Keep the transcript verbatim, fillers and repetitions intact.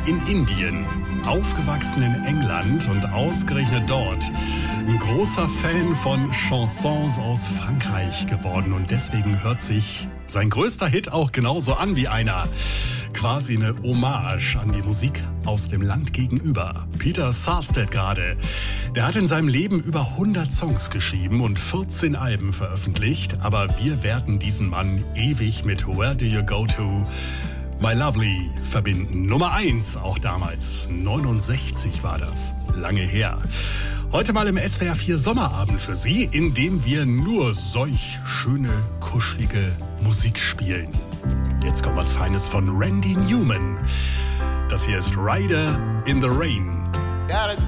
in Indien, aufgewachsen in England und ausgerechnet dort ein großer Fan von Chansons aus Frankreich geworden. Und deswegen hört sich sein größter Hit auch genauso an wie einer. Quasi eine Hommage an die Musik aus dem Land gegenüber. Peter Sarstedt gerade. Der hat in seinem Leben über hundert Songs geschrieben und vierzehn Alben veröffentlicht. Aber wir werden diesen Mann ewig mit Where Do You Go To, My Lovely verbinden. Nummer eins, auch damals. neunundsechzig war das. Lange her. Heute mal im S W R vier Sommerabend für Sie, in dem wir nur solch schöne, kuschelige Musik spielen. Jetzt kommt was Feines von Randy Newman. Das hier ist Rider in the Rain. Gotta